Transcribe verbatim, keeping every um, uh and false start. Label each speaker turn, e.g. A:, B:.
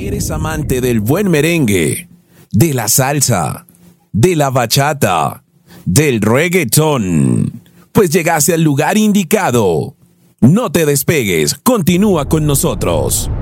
A: ¿Eres amante del buen merengue, de la salsa, de la bachata, del reggaetón? Pues llegaste al lugar indicado. No te despegues, continúa con nosotros.